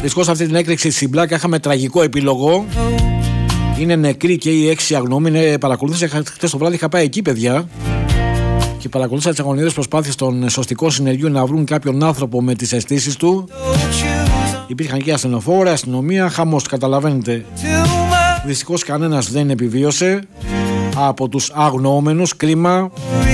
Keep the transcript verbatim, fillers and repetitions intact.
Δυστυχώς αυτή την έκρηξη στην Πλάκα είχαμε τραγικό επίλογο. Είναι νεκροί και οι έξι αγνοούμενοι. Παρακολούθησα χτες το βράδυ, είχα πάει εκεί, παιδιά. Και παρακολούθησα τις αγωνιώδεις προσπάθειες των σωστικών συνεργείων να βρουν κάποιον άνθρωπο με τις αισθήσεις του. Υπήρχαν και ασθενοφόρα, αστυνομία, χαμός, καταλαβαίνετε. Δυστυχώς κανένας δεν επιβίωσε από τους αγνοούμενους, κρίμα.